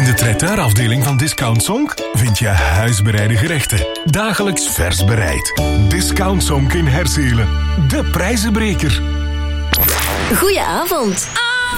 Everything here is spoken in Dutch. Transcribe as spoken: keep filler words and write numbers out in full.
de traiteurafdeling van Discount Zonk vind je huisbereide gerechten. Dagelijks vers bereid. Discount Zonk in Herzelen. De prijzenbreker. Goedenavond.